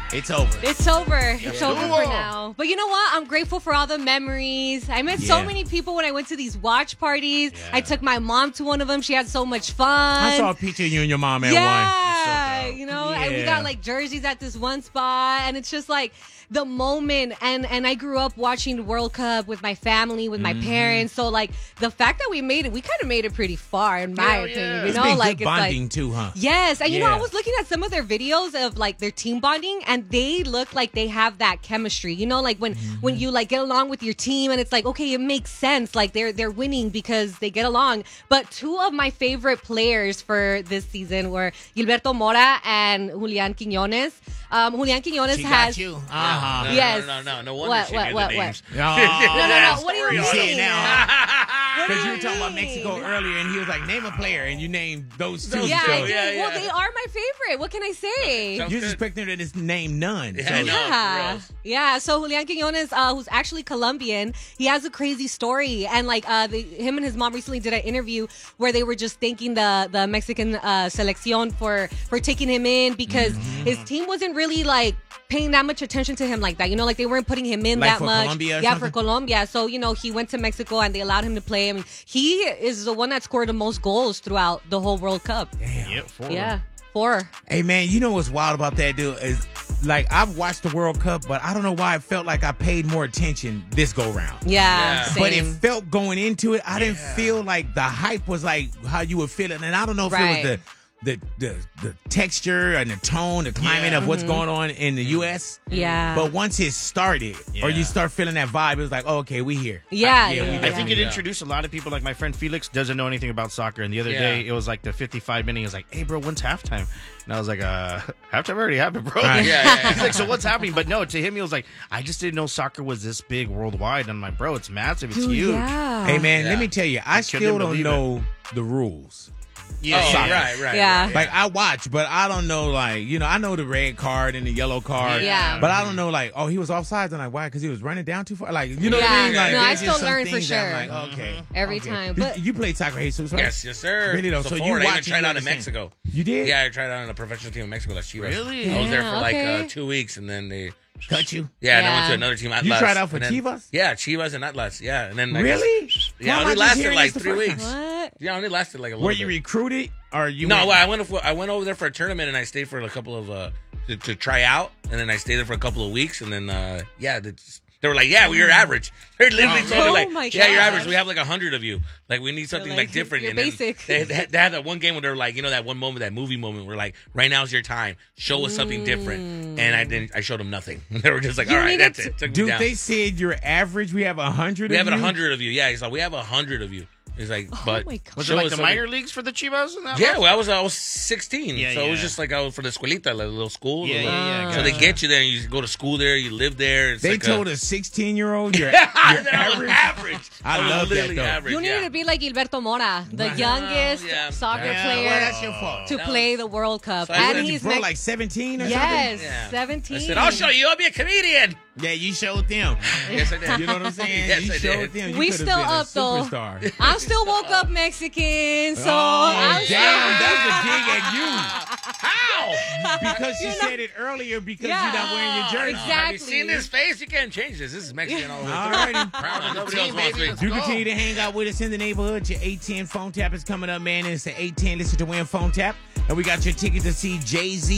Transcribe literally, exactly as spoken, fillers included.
It's over. It's over. It's Yeah. over for now. But you know what? I'm grateful for all the memories. I met so Yeah. many people when I went to these watch parties. Yeah. I took my mom to one of them. She had so much fun. I saw a picture of you and your mom at yeah, one. you know, and we Yeah. got like jerseys at this one spot, and it's just like the moment. And and I grew up watching the World Cup with my family, with my Mm-hmm. parents. So like the fact that we made it, we kind of made it pretty far, in my Yeah, opinion. yeah. You It's know, been like good it's like. bonding too, huh? Yes, and you know, Yeah. I was looking at some of their videos of like their team bonding, and they look like they have that chemistry. You know, like when Mm-hmm. when you like get along with your team, and it's like, okay, it makes sense. Like they're they're winning because they get along. But two of my favorite players for this season were Gilberto Mora and Julian Quiñones. Um, Julian Quiñones She has. got you. Uh-huh. No, Yes. No, no, no, no. No wonder What, she what, knew what, the what? names. Oh, No, no, no. What do you You mean? see it now. What do Because you you were talking about mean? Mexico earlier, and he was like, name a player, and you named those two. Yeah, so I did. Yeah, yeah. Well, they are my favorite. What can I say? Sounds you're good. expecting her to just name none. Yeah, so. I know. Yeah, gross. yeah. So Julian Quiñones, uh, who's actually Colombian, he has a crazy story, and like uh, the, him and his mom recently did an interview where they were just thanking the the Mexican uh, selección for for taking him in because Mm-hmm. his team wasn't really like paying that much attention to him like that. You know, like they weren't putting him in Like that for much. Colombia or yeah, something? for Colombia. So you know, he went to Mexico and they allowed him to play. I mean, he is the one that scored the most goals throughout the whole World Cup. Damn. Yep, four. Yeah, four. Hey, man, you know what's wild about that, dude? Is like, I've watched the World Cup, but I don't know why I felt like I paid more attention this go round. Yeah, Yeah. same. But it felt going into it, I didn't feel like the hype was like how you were feeling. And I don't know if Right. it was the the the the texture and the tone, the climate Yeah. of what's going on in the U S. Yeah. But once it started, or Yeah. you start feeling that vibe, it was like, oh, okay, we here. Yeah, yeah, we yeah, I definitely think it here. introduced a lot of people. Like my friend Felix doesn't know anything about soccer, and the other Yeah. day it was like the fifty-five minute. He was like, "Hey, bro, when's halftime?" And I was like, "Uh, halftime already happened, bro." Right. Yeah, yeah, yeah. He's like, "So what's happening?" But no, to him, he was like, "I just didn't know soccer was this big worldwide." And I'm like, "Bro, it's massive. It's Dude, huge." yeah. Hey, man, Yeah. let me tell you, I I couldn't still don't believe know the rules. Yeah, Oh, Soccer. right, right. Yeah. right, Like, I watch, but I don't know, like, you know, I know the red card and the yellow card. Yeah. But I don't know, like, oh, he was offside. I'm like, why? Because he was running down too far? Like, you know what I Yeah. mean? Like, No, I there's still just some learn for things that I'm sure. like, okay. Every okay. time, You- but- you played soccer, Jesus, right? Yes, yes, sir. Really, though? So, So you forward, I watch even and tried you out in understand. Mexico. You did? Yeah, I tried out on a professional team in Mexico, Las Chivas. Really? I was there for Yeah, like okay. uh, two weeks, and then they Cut you? yeah, and I went Yeah. to another team. Atlas, You tried out for and then- Chivas? Yeah, Chivas and Atlas. Yeah, and then I Really? guess- Why yeah, am it I only just lasted hearing like this the three first weeks. What? Yeah, it only lasted like a little. Were you bit. recruited? Or you No, went- well, I went. For, I went over there for a tournament, and I stayed for a couple of uh to, to try out, and then I stayed there for a couple of weeks, and then uh yeah, they, just, they were like, yeah, well, you're average. They literally told me Oh like, my yeah, you're gosh. average. We have like a hundred of you. Like we need something like, like, different. you're and then basic. They, they, they had that one game where they're like, you know, that one moment, that movie moment, where like, right now's your time. Show us something different. And I didn't. I showed them nothing. They were just like, You all right, needed that's to- it. Took me Dude, down. they said you're average. We have a hundred we of have a you? hundred of you. Yeah, he's like, we have a hundred of you. He's like, but my God. Was show it like us the something- minor leagues for the Chivas? And that Yeah, was? well, I was I was sixteen, Yeah, so it was yeah. just like I was for the escuelita, like a little school. Yeah, a little- yeah, yeah. So they gotcha. get you there, and you go to school there, you live there. It's They like told a, a sixteen-year-old you're, Yeah, you're that I was average. average. I was love that, literally though. average, You needed yeah. to be like Gilberto Mora, the Wow. youngest Yeah. soccer Yeah, player well, that's your fault. to That play was- the World Cup. So I and What did you he's bro, next- like seventeen or yes, Yeah. seventeen. I said, I'll show you. I'll be a comedian. something? Yeah, you showed them. Yes, I did. You know what I'm saying? Yes, you I showed did. them. You We could've still been a up though. superstar. I'm still woke up Mexican, so oh, I'm damn, still. that's a dig at you. How? Because she You know- said it earlier because Yeah. you're not wearing your jersey. Exactly. Have you seen this face? You can't change this. This is Mexican all the way All through. righty. Proud of Nobody team, else wants baby. me. You Go. continue to hang out with us in the neighborhood. Your eight ten phone tap is coming up, man. It's the eight ten Listen to Win phone tap. And we got your ticket to see Jay-Z